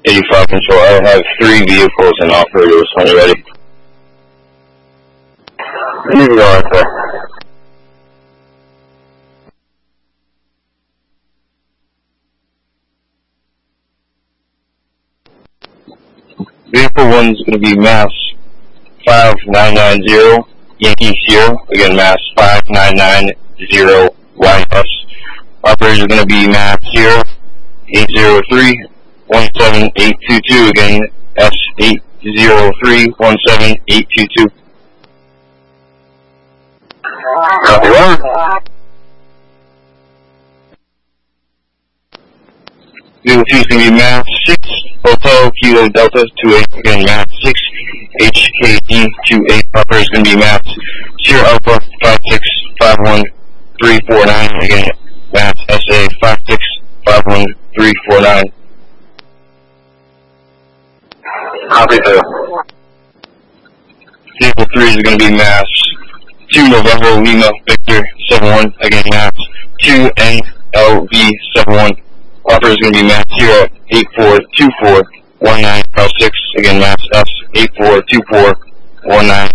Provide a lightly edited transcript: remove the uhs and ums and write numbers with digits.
85 control. I have 3 vehicles and operators when you're ready. You can go on, sir. Vehicle 1 is going to be Mass 5990 Yankee Sierra. Again, Mass 5990 YS. Operators are going to be Mass Sierra 803 17822. Again, S803 17822. Copy one. Vehicle 2 is going to be Mass 6 Hotel Kilo Delta 28. Again, Mass 6 HKD 28. Operators going to be Mass Sierra Alpha 5651349. Again, Mass SA 5651349. Copy 2. Vehicle 3 is going to be Mass 2 November Lima Victor 71. Again, Mass 2 NLV 71. Operators going to be Mass Sierra 8424 1956. Again, Mass S 8424 1956.